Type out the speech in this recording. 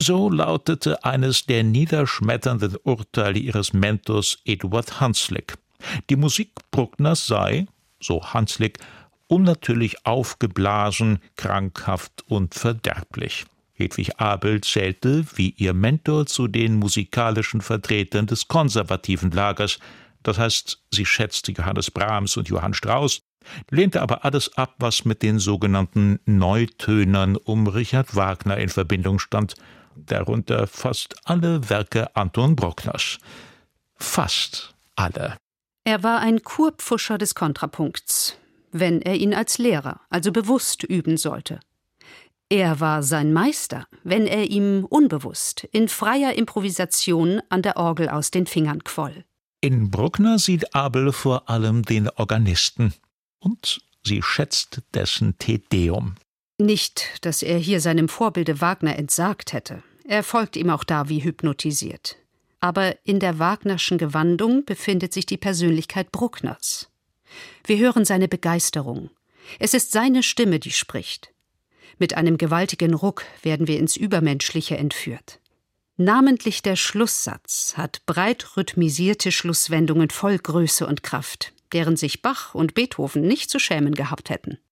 So lautete eines der niederschmetternden Urteile ihres Mentors Eduard Hanslick. Die Musik Bruckners sei, so Hanslick, unnatürlich aufgeblasen, krankhaft und verderblich. Hedwig Abel zählte, wie ihr Mentor, zu den musikalischen Vertretern des konservativen Lagers. Das heißt, sie schätzte Johannes Brahms und Johann Strauss, lehnte aber alles ab, was mit den sogenannten Neutönern um Richard Wagner in Verbindung stand, darunter fast alle Werke Anton Bruckners. Fast alle. Er war ein Kurpfuscher des Kontrapunkts, wenn er ihn als Lehrer, also bewusst üben sollte. Er war sein Meister, wenn er ihm unbewusst, in freier Improvisation an der Orgel aus den Fingern quoll. In Bruckner sieht Abel vor allem den Organisten. Und sie schätzt dessen Te Deum. Nicht, dass er hier seinem Vorbilde Wagner entsagt hätte. Er folgt ihm auch da wie hypnotisiert. Aber in der Wagnerschen Gewandung befindet sich die Persönlichkeit Bruckners. Wir hören seine Begeisterung. Es ist seine Stimme, die spricht. Mit einem gewaltigen Ruck werden wir ins Übermenschliche entführt. Namentlich der Schlusssatz hat breit rhythmisierte Schlusswendungen voll Größe und Kraft, deren sich Bach und Beethoven nicht zu schämen gehabt hätten.